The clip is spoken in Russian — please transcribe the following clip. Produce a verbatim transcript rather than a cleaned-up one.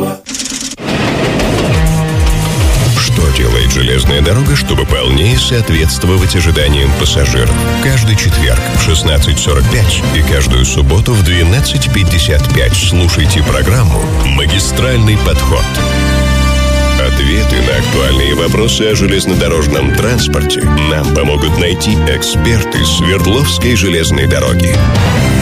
Что делает железная дорога, чтобы полнее соответствовать ожиданиям пассажиров? Каждый четверг в шестнадцать сорок пять и каждую субботу в двенадцать пятьдесят пять слушайте программу «Магистральный подход». Ответы на актуальные вопросы о железнодорожном транспорте нам помогут найти эксперты Свердловской железной дороги.